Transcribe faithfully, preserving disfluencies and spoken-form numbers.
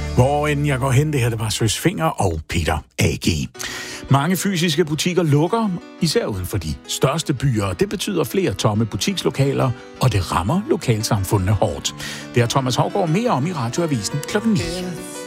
Hvor end jeg går hen, det her, det var Søs Fenger og Peter A G. Mange fysiske butikker lukker, især uden for de største byer. Det betyder flere tomme butikslokaler, og det rammer lokalsamfundene hårdt. Det er Thomas Haugaard mere om i Radioavisen klokken ni.